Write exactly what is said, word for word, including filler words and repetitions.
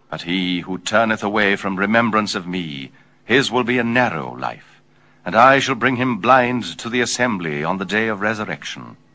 But he who turneth away from remembrance of me, his will be a narrow life. And I shall bring him blind to the assembly on the day of resurrection.